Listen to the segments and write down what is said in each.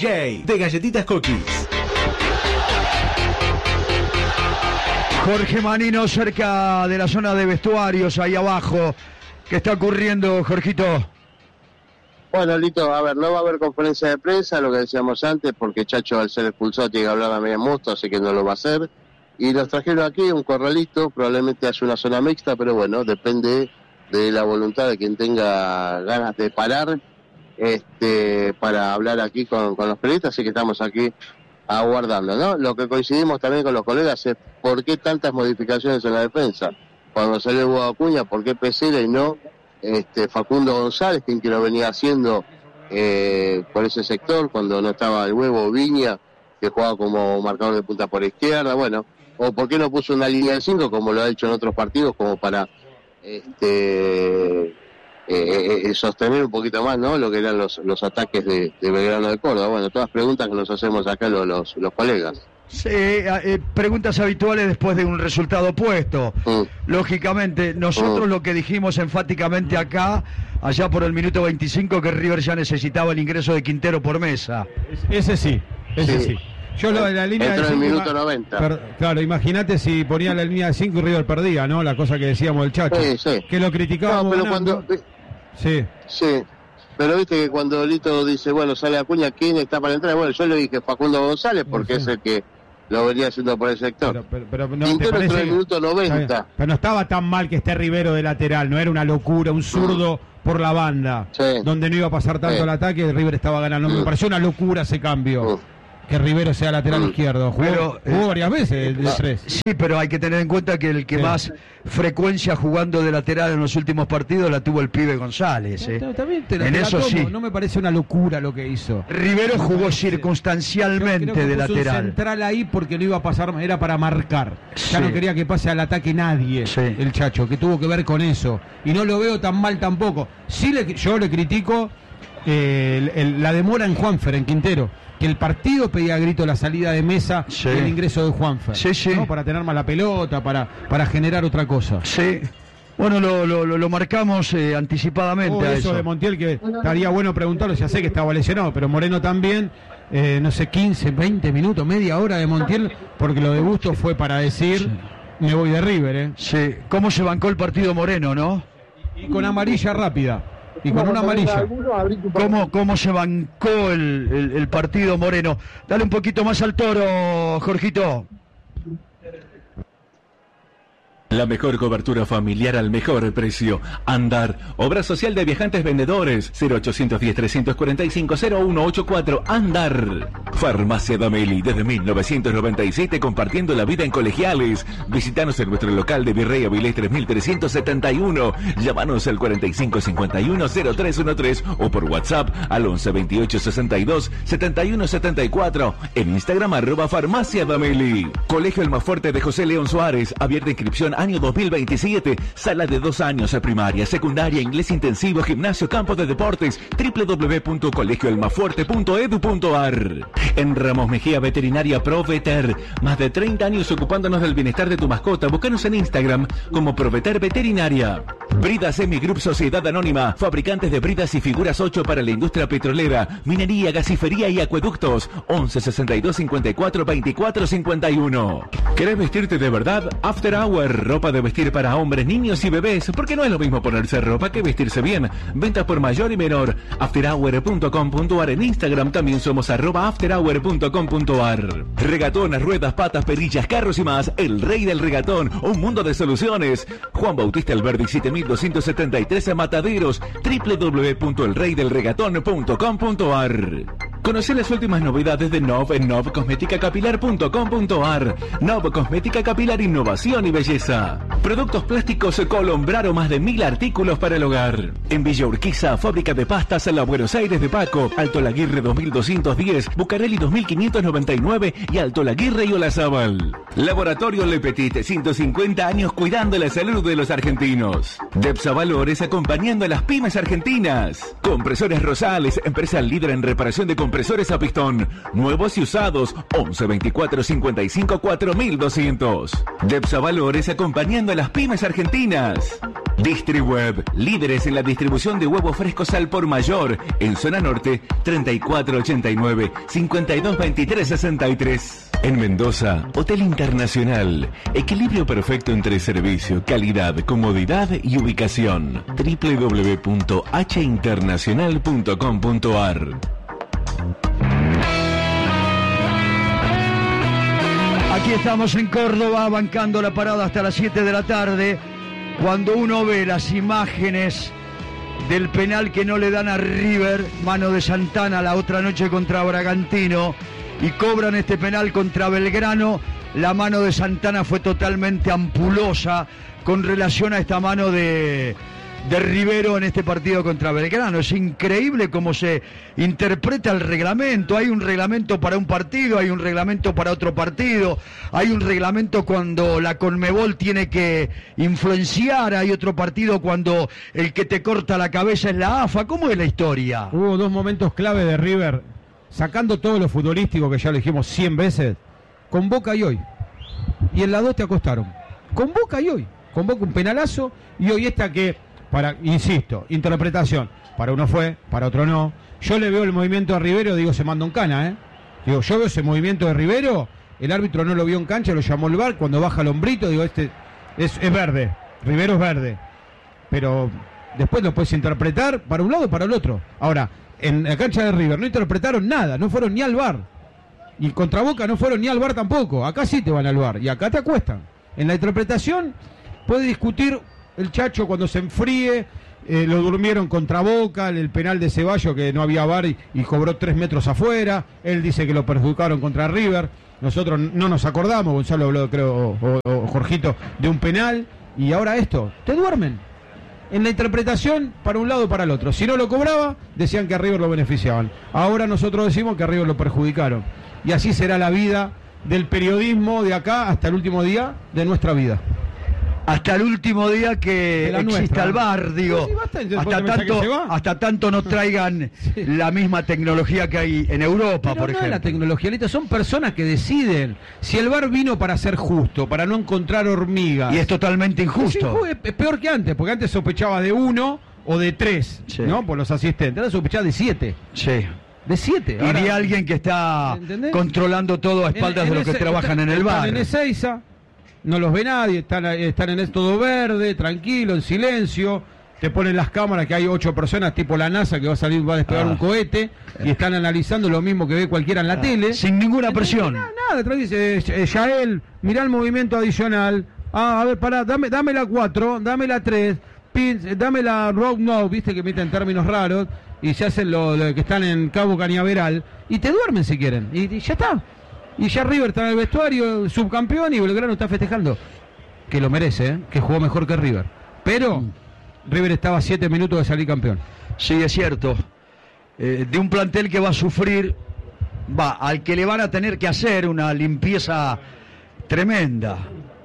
DJ de Galletitas Cookies. Jorge Manino cerca de la zona de vestuarios, ahí abajo. ¿Qué está ocurriendo, Jorgito? Bueno, Lito, a ver, no va a haber conferencia de prensa, lo que decíamos antes, porque Chacho al ser expulsado tiene que hablar a media musto, así que no lo va a hacer. Y nos trajeron aquí un corralito, probablemente hace una zona mixta, pero bueno, depende de la voluntad de quien tenga ganas de parar para hablar aquí con los periodistas, así que estamos aquí aguardando, ¿no? Lo que coincidimos también con los colegas es por qué tantas modificaciones en la defensa. Cuando salió Hugo Acuña, por qué Pesela y no Facundo González, quien que lo venía haciendo por ese sector, cuando no estaba el Huevo Viña, que jugaba como marcador de punta por izquierda, bueno, o por qué no puso una línea de 5 como lo ha hecho en otros partidos, como para sostener un poquito más, ¿no? Lo que eran los ataques de Belgrano de Córdoba. Bueno, todas preguntas que nos hacemos acá los colegas. Sí, preguntas habituales después de un resultado opuesto. Lógicamente, nosotros lo que dijimos enfáticamente acá, allá por el minuto 25, que River ya necesitaba el ingreso de Quintero por Mesa. Ese sí. Yo lo de la línea entró de 5, en el minuto 90. Claro, imagínate si ponía la línea de 5 y River perdía, ¿no? La cosa que decíamos del Chacho. Sí. Que lo criticábamos. No, pero cuando... Sí. Pero viste que cuando Lito dice, bueno, sale Acuña, ¿quién está para entrar? Bueno, yo le dije Facundo González, porque es el que lo venía haciendo por el sector. Pero no, Quintero entró en el minuto 90. Pero no estaba tan mal que esté Rivero de lateral, no era una locura, un zurdo por la banda, donde no iba a pasar tanto el ataque, River estaba ganando. Me pareció una locura ese cambio. Que Rivero sea lateral izquierdo. Jugó varias veces de 3. Sí, pero hay que tener en cuenta que el que más frecuencia jugando de lateral en los últimos partidos la tuvo el pibe González. También en eso sí. No me parece una locura lo que hizo. Rivero jugó circunstancialmente creo que de puso lateral. Un central ahí porque no iba a pasar, era para marcar. Ya no quería que pase al ataque nadie, el Chacho, que tuvo que ver con eso. Y no lo veo tan mal tampoco. Yo le critico la demora en Juanfer, en Quintero. Que el partido pedía a grito la salida de Mesa y el ingreso de Juanfer, ¿no? Para tener más la pelota, para generar otra cosa. Sí. Bueno, lo marcamos anticipadamente a eso. De Montiel, que estaría bueno preguntarlo, ya sé que estaba lesionado, pero Moreno también, no sé, 15, 20 minutos, media hora de Montiel, porque lo de Busto fue para decir, me voy de River, Sí, cómo se bancó el partido Moreno, ¿no? Y con amarilla rápida. Y con una amarilla. ¿Cómo se bancó el partido Moreno? Dale un poquito más al toro, Jorgito. La mejor cobertura familiar al mejor precio. Andar. Obra social de viajantes vendedores. 0810-345-0184. Andar. Farmacia Dameli. Desde 1997 compartiendo la vida en colegiales. Visítanos en nuestro local de Virrey Avilés 3371. Llámanos al 4551-0313 o por WhatsApp al 1128-62-7174. En Instagram @Farmacia Dameli. Colegio Almafuerte de José León Suárez. Abierta inscripción año 2027, sala de 2 años, primaria, secundaria, inglés intensivo, gimnasio, campo de deportes, www.colegioalmafuerte.edu.ar. En Ramos Mejía Veterinaria Proveter, más de 30 años ocupándonos del bienestar de tu mascota. Búscanos en Instagram como Proveter Veterinaria. Brida Semigroup Sociedad Anónima, fabricantes de bridas y figuras 8 para la industria petrolera, minería, gasifería y acueductos. 11 62 54 24 51. ¿Querés vestirte de verdad? After Hour, ropa de vestir para hombres, niños y bebés, porque no es lo mismo ponerse ropa que vestirse bien. Ventas por mayor y menor. Afterhour.com.ar. En Instagram también somos @afterhour.com.ar. Regatones, ruedas, patas, perillas, carros y más. El rey del regatón, un mundo de soluciones. Juan Bautista Alberdi 7273 en Mataderos. www.elreydelregatón.com.ar. Conoce las últimas novedades de Nov en novcosmeticacapilar.com.ar. Nov Cosmética Capilar, innovación y belleza. Productos plásticos Colombraro, más de 1000 artículos para el hogar. En Villa Urquiza, fábrica de pastas en la Buenos Aires de Paco. Alto Laguirre 2210, Bucareli 2599 y Alto Laguirre y Olazábal. Laboratorio Le Petit, 150 años cuidando la salud de los argentinos. Depsa Valores, acompañando a las pymes argentinas. Compresores Rosales, empresa líder en reparación de compresores a pistón. Nuevos y usados, 11 24 55 4200. Depsa Valores, acompañando a las pymes argentinas. Distriweb, líderes en la distribución de huevos frescos al por mayor. En zona norte, 3489-522363. En Mendoza, Hotel Internacional. Equilibrio perfecto entre servicio, calidad, comodidad y ubicación. www.hinternacional.com.ar. Aquí estamos en Córdoba, bancando la parada hasta las 7 de la tarde. Cuando uno ve las imágenes del penal que no le dan a River, mano de Santana la otra noche contra Bragantino, y cobran este penal contra Belgrano, la mano de Santana fue totalmente ampulosa con relación a esta mano de Rivero en este partido contra Belgrano. Es increíble cómo se interpreta el reglamento. Hay un reglamento para un partido, hay un reglamento para otro partido, hay un reglamento cuando la Conmebol tiene que influenciar, hay otro partido cuando el que te corta la cabeza es la AFA. ¿Cómo es la historia? Hubo dos momentos clave de River, sacando todo lo futbolístico que ya lo dijimos 100 veces, con Boca y hoy. Y en la 2 te acostaron. Con Boca y hoy. Con Boca un penalazo y hoy esta que... insisto, interpretación. Para uno fue, para otro no. Yo le veo el movimiento a Rivero, digo, se manda un cana, ¿eh? Digo, yo veo ese movimiento de Rivero, el árbitro no lo vio en cancha, lo llamó el VAR, cuando baja el hombrito, digo, este es verde, Rivero es verde. Pero después lo puedes interpretar para un lado o para el otro. Ahora, en la cancha de River no interpretaron nada, no fueron ni al VAR. Y contra Boca no fueron ni al VAR tampoco. Acá sí te van al VAR y acá te acuestan. En la interpretación puede discutir el Chacho cuando se enfríe, lo durmieron contra Boca, el penal de Ceballos que no había VAR y cobró 3 metros afuera. Él dice que lo perjudicaron contra River. Nosotros no nos acordamos, Gonzalo habló, creo, o Jorgito, de un penal. Y ahora esto, te duermen. En la interpretación, para un lado o para el otro. Si no lo cobraba, decían que a River lo beneficiaban. Ahora nosotros decimos que a River lo perjudicaron. Y así será la vida del periodismo de acá hasta el último día de nuestra vida. Hasta el último día que exista el VAR, digo, sí, hasta tanto no traigan la misma tecnología que hay en Europa, pero por ejemplo. No es la tecnología, Lito, son personas que deciden. Si el VAR vino para ser justo, para no encontrar hormigas. Y es totalmente injusto. Es peor que antes, porque antes sospechaba de 1 o de 3, sí, ¿no? Por los asistentes. Ahora sospechaba de 7. Sí. De 7. Y de alguien que está controlando todo a espaldas de los que trabajan en el VAR. En Ezeiza. No los ve nadie, están en esto todo verde, tranquilo, en silencio. Te ponen las cámaras que hay 8 personas tipo la NASA que va a despegar un cohete y están analizando lo mismo que ve cualquiera en la tele. Sin ninguna presión. Nada, dice Yael, mirá el movimiento adicional. A ver, pará, dame la 4, dame la 3, dame la road no, viste que meten términos raros y se hacen lo que están en Cabo Cañaveral y te duermen si quieren. Y ya está. Y ya River está en el vestuario, subcampeón, y Belgrano está festejando. Que lo merece, ¿eh? Que jugó mejor que River. Pero River estaba a 7 minutos de salir campeón. Sí, es cierto. De un plantel que va a sufrir, al que le van a tener que hacer una limpieza tremenda.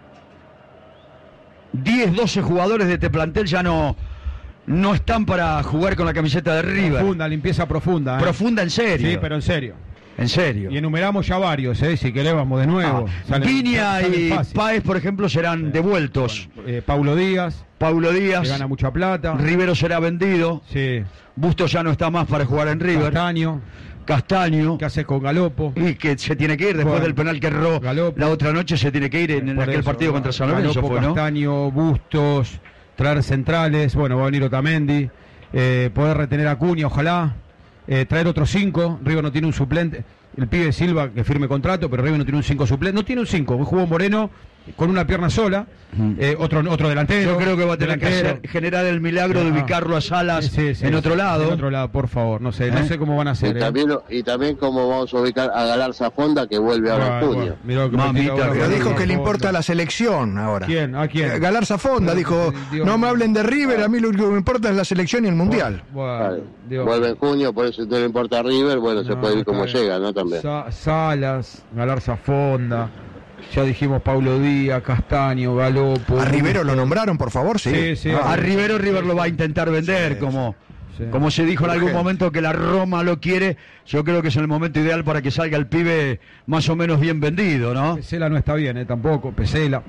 10, 12 jugadores de este plantel ya no están para jugar con la camiseta de River. Limpieza profunda. Profunda en serio. Sí, pero en serio. En serio. Y enumeramos ya varios, si querés vamos de nuevo. Viña y Páez, por ejemplo, serán devueltos. Paulo Díaz. Que gana mucha plata. Rivero será vendido. Sí. Bustos ya no está más para jugar en River. Castaño. ¿Qué haces con Galopo? Y que se tiene que ir después del penal que erró Galopo. La otra noche, se tiene que ir en aquel partido contra San Lorenzo. Galopo, Castaño, Bustos, traer centrales. Bueno, va a venir Otamendi. Poder retener a Acuña, ojalá. Traer otros 5. River no tiene un suplente. El pibe Silva que firme contrato, pero River no tiene un 5 suplente. No tiene un 5. Jugó Moreno con una pierna sola. Otro delantero. Yo creo que va a tener que generar el milagro de ubicarlo a Salas en otro lado. En otro lado, por favor. No sé cómo van a hacer. Y también cómo vamos a ubicar a Galarza Fonda, que vuelve ahora en junio. Pero dijo que le importa la selección ahora. ¿A quién? Galarza Fonda dijo, no me hablen de River, a mí lo único que me importa es la selección y el Mundial. Vuelve en junio, por eso no le importa a River, se puede ir como llega, ¿no? También. Salas, Galarza Fonda. Ya dijimos Paulo Díaz, Castaño, Galopo. ¿A Rivero lo nombraron, por favor? Sí. A Rivero River lo va a intentar vender, como se dijo en algún momento que la Roma lo quiere. Yo creo que es el momento ideal para que salga el pibe más o menos bien vendido, ¿no? Pesela no está bien, tampoco. Pesela,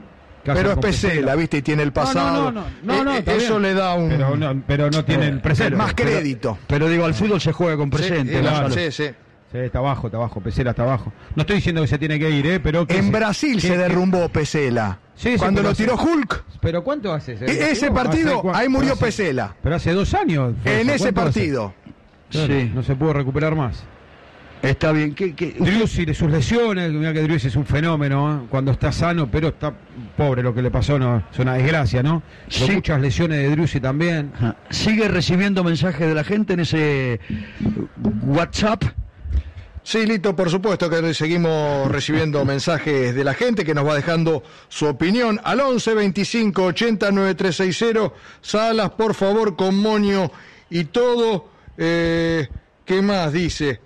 Pero es Pesela, ¿viste? Y tiene el pasado. No, eso le da un... Pero no tiene el presente. Más crédito. Pero digo, al fútbol se juega con presente. Sí. Sí, está abajo, Pesela está abajo. No estoy diciendo que se tiene que ir, pero... En Brasil se derrumbó Pesela. Sí, cuando lo tiró Hulk. ¿Pero cuánto hace? Ese partido, ahí murió Pesela. Pero hace 2 años. En ese partido. Sí. No se pudo recuperar más. Está bien. Driussi de sus lesiones, mira que Driussi es un fenómeno, cuando está sano, pero está pobre lo que le pasó, no es una desgracia, ¿no? Pero sí. Muchas lesiones de Driussi también. ¿Sigue recibiendo mensajes de la gente en ese WhatsApp? Sí, Lito, por supuesto que seguimos recibiendo mensajes de la gente que nos va dejando su opinión al 11 25 80 9360. Salas, por favor, con moño y todo. ¿Qué más dice?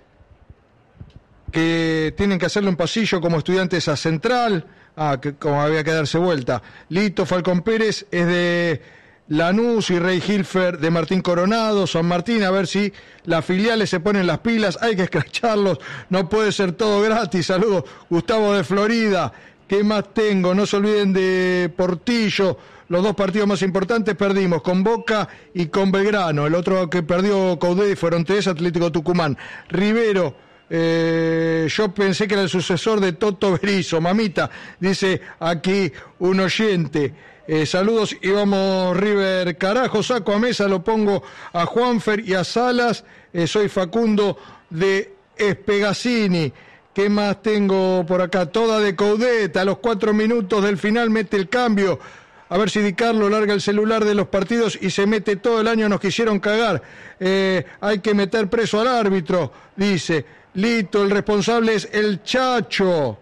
Que tienen que hacerlo en pasillo como estudiantes a Central. Que como había que darse vuelta. Lito, Falcón Pérez es de Lanús y Rey Hilfer de Martín Coronado, San Martín, a ver si las filiales se ponen las pilas, hay que escracharlos, no puede ser todo gratis. Saludos, Gustavo de Florida. ¿Qué más tengo? No se olviden de Portillo, los 2 partidos más importantes perdimos, con Boca y con Belgrano, el otro que perdió Coudet fueron 3, Atlético Tucumán. Rivero, yo pensé que era el sucesor de Toto Berizzo, mamita, dice aquí un oyente. Saludos y vamos River, carajo, saco a mesa, lo pongo a Juanfer y a Salas. Soy Facundo de Espegacini. ¿Qué más tengo por acá? Toda de Coudet, a los 4 minutos del final mete el cambio. A ver si Di Carlo larga el celular de los partidos y se mete todo el año, nos quisieron cagar. Hay que meter preso al árbitro, dice. Lito, el responsable es el Chacho.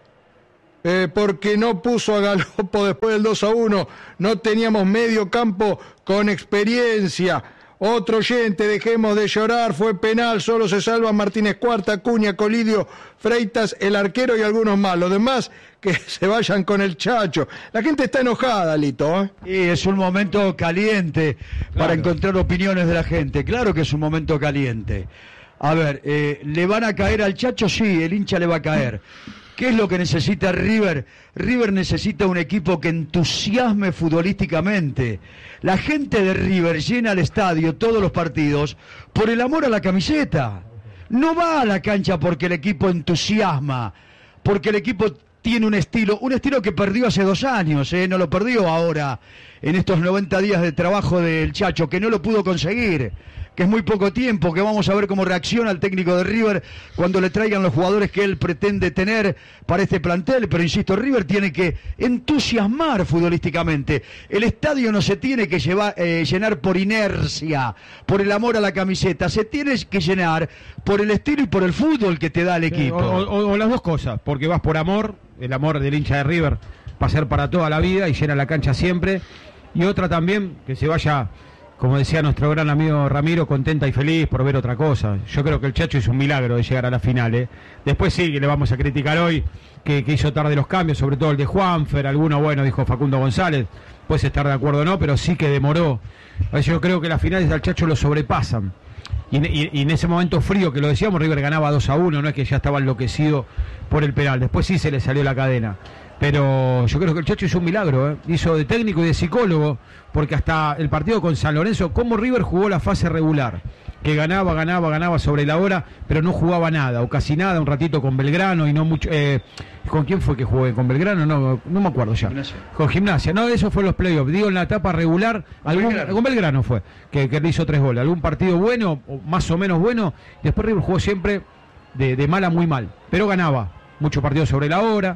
Porque no puso a Galopo después del 2-1, no teníamos medio campo con experiencia. Otro oyente, dejemos de llorar, fue penal, solo se salvan Martínez Cuarta, Acuña, Colidio, Freitas, el arquero y algunos más. Los demás que se vayan con el Chacho. La gente está enojada, Lito. Y es un momento caliente para encontrar opiniones de la gente. Claro que es un momento caliente. A ver, ¿le van a caer al Chacho? Sí, el hincha le va a caer. ¿Qué es lo que necesita River? River necesita un equipo que entusiasme futbolísticamente. La gente de River llena el estadio todos los partidos por el amor a la camiseta. No va a la cancha porque el equipo entusiasma, porque el equipo tiene un estilo que perdió hace 2 años, no lo perdió ahora, en estos 90 días de trabajo del Chacho, que no lo pudo conseguir. Que es muy poco tiempo, que vamos a ver cómo reacciona el técnico de River cuando le traigan los jugadores que él pretende tener para este plantel, pero insisto, River tiene que entusiasmar futbolísticamente. El estadio no se tiene que llenar por inercia, por el amor a la camiseta, se tiene que llenar por el estilo y por el fútbol que te da el equipo. O las dos cosas, porque vas por amor, el amor del hincha de River va a ser para toda la vida y llena la cancha siempre, y otra también, que se vaya... Como decía nuestro gran amigo Ramiro, contenta y feliz por ver otra cosa. Yo creo que el Chacho hizo un milagro de llegar a la final. Después sí, que le vamos a criticar hoy, que hizo tarde los cambios, sobre todo el de Juanfer, alguno bueno, dijo Facundo González, puedes estar de acuerdo o no, pero sí que demoró. Yo creo que las finales al Chacho lo sobrepasan. Y en ese momento frío, que lo decíamos, River ganaba 2-1, no es que ya estaba enloquecido por el penal. Después sí se le salió la cadena. Pero yo creo que el Chacho hizo un milagro, hizo de técnico y de psicólogo, porque hasta el partido con San Lorenzo, como River jugó la fase regular, que ganaba sobre la hora, pero no jugaba nada, o casi nada, un ratito con Belgrano y no mucho. ¿Con quién fue que jugué? ¿Con Belgrano? No me acuerdo ya. Gimnasia. Con Gimnasia, no, eso fue los playoffs. Digo, en la etapa regular, con Belgrano fue, que le hizo 3 goles. Algún partido bueno, o más o menos bueno, y después River jugó siempre de mal a muy mal, pero ganaba, muchos partidos sobre la hora.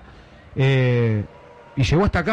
Y llegó hasta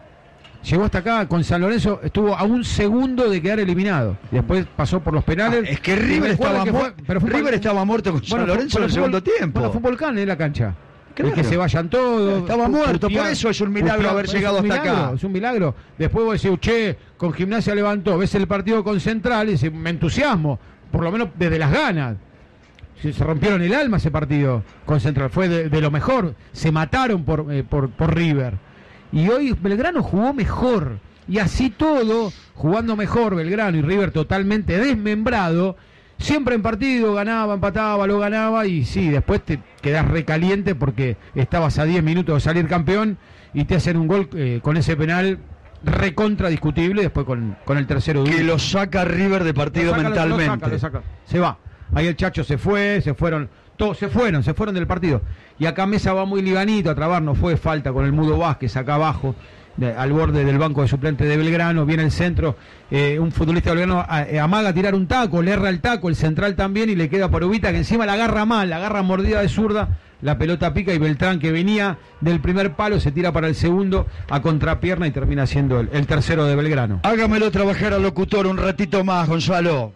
acá con San Lorenzo, estuvo a un segundo de quedar eliminado, después pasó por los penales. Es que River estaba muerto con San Lorenzo en el segundo tiempo. Bueno, fue un volcán en la cancha. Claro. Que se vayan todos. Estaba muerto, por eso es un milagro haber llegado hasta acá. Es un milagro. Después vos decís, con Gimnasia levantó, ves el partido con Central y dices, me entusiasmo, por lo menos desde las ganas. Se rompieron el alma ese partido con Central, fue de lo mejor, se mataron por River. Y hoy Belgrano jugó mejor, y así todo, jugando mejor Belgrano y River totalmente desmembrado, siempre en partido, ganaba, empataba, lo ganaba, y sí, después te quedás recaliente porque estabas a 10 minutos de salir campeón y te hacen un gol con ese penal recontra discutible, después con el tercero que lo saca River de partido mentalmente. Lo saca. Se va. Ahí el Chacho se fueron del partido. Y acá Mesa va muy libanito a trabar, no fue falta con el Mudo Vázquez acá abajo, al borde del banco de suplentes de Belgrano, viene el centro, un futbolista de Belgrano amaga a tirar un taco, le erra el taco, el central también, y le queda por Ubita, que encima la agarra mal, la agarra mordida de zurda, la pelota pica y Beltrán, que venía del primer palo, se tira para el segundo a contrapierna y termina siendo el tercero de Belgrano. Hágamelo trabajar al locutor un ratito más, Gonzalo.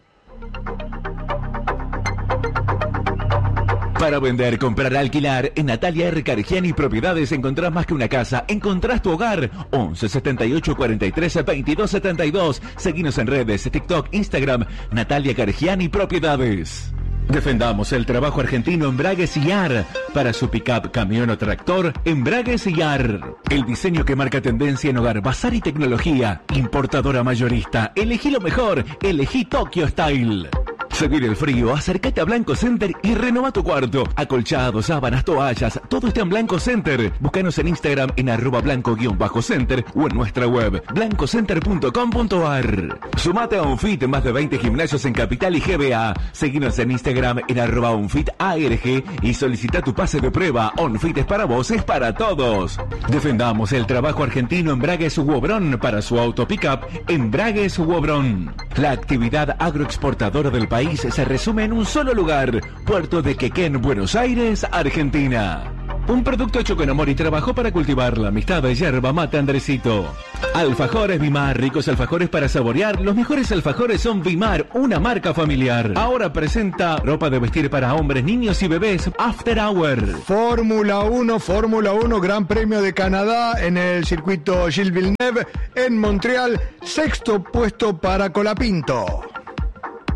Para vender, comprar, alquilar, en Natalia R. Cargiani Propiedades encontrás más que una casa, encontrás tu hogar. 11 78 43 22 72. Seguinos en redes, TikTok, Instagram, Natalia Cargiani Propiedades. Defendamos el trabajo argentino Embragues y Ar. Para su pick-up, camión o tractor, Embragues y Ar. El diseño que marca tendencia en hogar, bazar y tecnología. Importadora mayorista. Elegí lo mejor. Elegí Tokyo Style. Seguir el frío, acércate a Blanco Center y renova tu cuarto. Acolchados, sábanas, toallas, todo está en Blanco Center. Búscanos en Instagram en @blanco_center o en nuestra web blancocenter.com.ar. Sumate a UNFIT, más de 20 gimnasios en Capital y GBA. Seguinos en Instagram en @UNFITARG y solicita tu pase de prueba. UNFIT es para vos, es para todos. Defendamos el trabajo argentino Embragues Huobrón. Para su auto pickup, Embragues Huobrón. La actividad agroexportadora del país se resume en un solo lugar: Puerto de Quequén, Buenos Aires, Argentina. Un producto hecho con amor y trabajo para cultivar la amistad de Yerba Mate Andresito. Alfajores Vimar, ricos alfajores para saborear. Los mejores alfajores son Vimar, una marca familiar. Ahora presenta ropa de vestir para hombres, niños y bebés After Hour. Fórmula 1, Gran Premio de Canadá en el circuito Gilles Villeneuve en Montreal. 6º puesto para Colapinto.